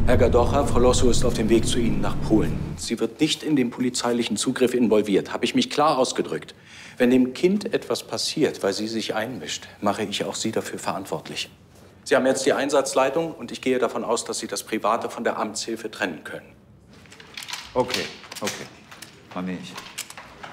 Herr Gadocha, Frau Lossow ist auf dem Weg zu Ihnen nach Polen. Sie wird nicht in den polizeilichen Zugriff involviert. Habe ich mich klar ausgedrückt. Wenn dem Kind etwas passiert, weil sie sich einmischt, mache ich auch Sie dafür verantwortlich. Sie haben jetzt die Einsatzleitung und ich gehe davon aus, dass Sie das Private von der Amtshilfe trennen können. Okay. Mach ich.